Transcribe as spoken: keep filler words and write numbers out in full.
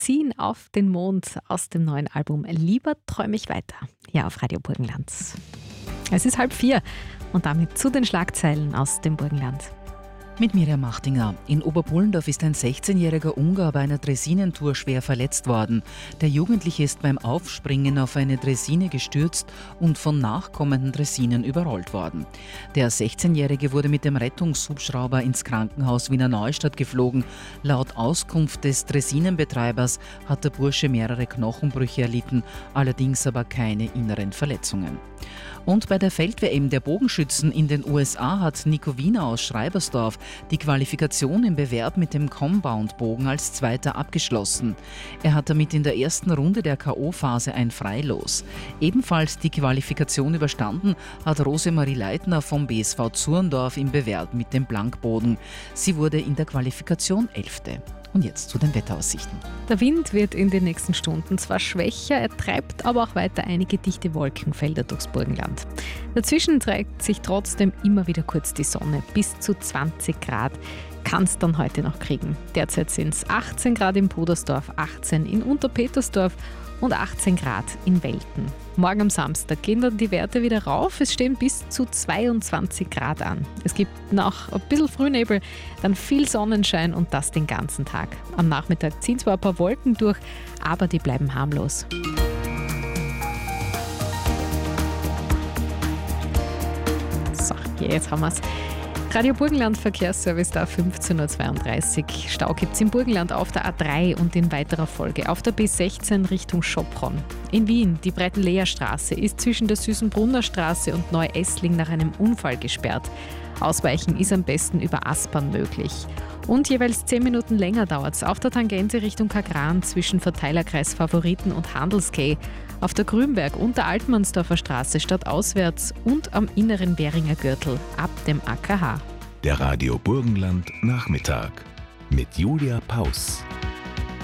Ziehen auf den Mond aus dem neuen Album Lieber träum ich weiter, hier auf Radio Burgenland. Es ist halb vier und damit zu den Schlagzeilen aus dem Burgenland. Mit Miriam Machtinger. In Oberpullendorf ist ein sechzehnjähriger Ungar bei einer Dressinentour schwer verletzt worden. Der Jugendliche ist beim Aufspringen auf eine Dressine gestürzt und von nachkommenden Dressinen überrollt worden. Der sechzehnjährige wurde mit dem Rettungshubschrauber ins Krankenhaus Wiener Neustadt geflogen. Laut Auskunft des Dressinenbetreibers hat der Bursche mehrere Knochenbrüche erlitten, allerdings aber keine inneren Verletzungen. Und bei der Feldwehr-W M der Bogenschützen in den U S A hat Nico Wiener aus Schreibersdorf die Qualifikation im Bewerb mit dem Compound-Bogen als Zweiter abgeschlossen. Er hat damit in der ersten Runde der K O-Phase ein Freilos. Ebenfalls die Qualifikation überstanden hat Rosemarie Leitner vom B S V Zurndorf im Bewerb mit dem Blankbogen. Sie wurde in der Qualifikation Elfte. Und jetzt zu den Wetteraussichten. Der Wind wird in den nächsten Stunden zwar schwächer, er treibt aber auch weiter einige dichte Wolkenfelder durchs Burgenland. Dazwischen trägt sich trotzdem immer wieder kurz die Sonne. Bis zu zwanzig Grad kann es dann heute noch kriegen. Derzeit sind es achtzehn Grad in Podersdorf, achtzehn in Unterpetersdorf und achtzehn Grad in Welten. Morgen am Samstag gehen dann die Werte wieder rauf. Es stehen bis zu zweiundzwanzig Grad an. Es gibt noch ein bisschen Frühnebel, dann viel Sonnenschein und das den ganzen Tag. Am Nachmittag ziehen zwar ein paar Wolken durch, aber die bleiben harmlos. So, jetzt haben wir es. Radio Burgenland Verkehrsservice da fünfzehn Uhr zweiunddreißig. Stau gibt es im Burgenland auf der A drei und in weiterer Folge auf der B sechzehn Richtung Schopron. In Wien, die Breitenleerstraße ist zwischen der Süßenbrunner Straße und Neu-Essling nach einem Unfall gesperrt. Ausweichen ist am besten über Aspern möglich. Und jeweils zehn Minuten länger dauert es auf der Tangente Richtung Kagran zwischen Verteilerkreis Favoriten und Handelsquai, auf der Grünberg und der Altmannsdorfer Straße stadtauswärts und am inneren Währinger Gürtel ab dem A K H. Der Radio Burgenland Nachmittag mit Julia Paus.